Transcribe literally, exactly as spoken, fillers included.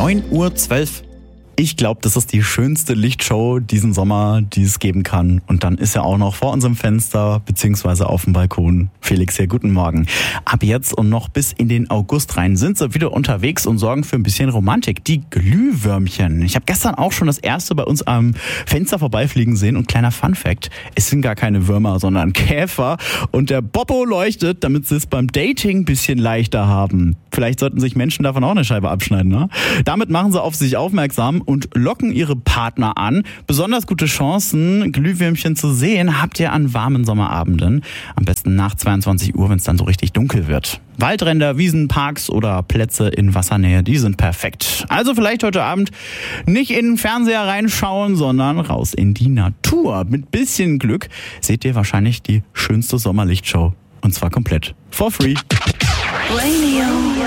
neun Uhr zwölf. Ich glaube, das ist die schönste Lichtshow diesen Sommer, die es geben kann. Und dann ist er auch noch vor unserem Fenster beziehungsweise auf dem Balkon. Felix hier, guten Morgen. Ab jetzt und noch bis in den August rein sind sie wieder unterwegs und sorgen für ein bisschen Romantik. Die Glühwürmchen. Ich habe gestern auch schon das erste bei uns am Fenster vorbeifliegen sehen. Und kleiner Funfact, es sind gar keine Würmer, sondern Käfer. Und der Bobo leuchtet, damit sie es beim Dating ein bisschen leichter haben. Vielleicht sollten sich Menschen davon auch eine Scheibe abschneiden, ne? Damit machen sie auf sich aufmerksam und locken ihre Partner an. Besonders gute Chancen, Glühwürmchen zu sehen, habt ihr an warmen Sommerabenden. Am besten nach zweiundzwanzig Uhr, wenn es dann so richtig dunkel wird. Waldränder, Wiesen, Parks oder Plätze in Wassernähe, die sind perfekt. Also vielleicht heute Abend nicht in den Fernseher reinschauen, sondern raus in die Natur. Mit bisschen Glück seht ihr wahrscheinlich die schönste Sommerlichtshow. Und zwar komplett. For free. Radio.